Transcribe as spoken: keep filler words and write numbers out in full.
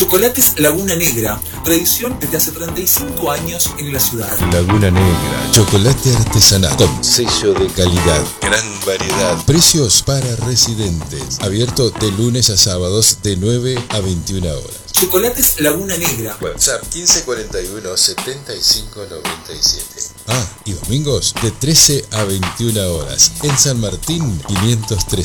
Chocolates Laguna Negra, tradición desde hace treinta y cinco años en la ciudad. Laguna Negra, chocolate artesanal con sello de calidad, gran variedad, precios para residentes, abierto de lunes a sábados de nueve a veintiuna horas. Chocolates Laguna Negra. WhatsApp quince cuarenta y uno setenta y cinco noventa y siete. Ah, y domingos de trece a veintiuna horas en San Martín quinientos tres.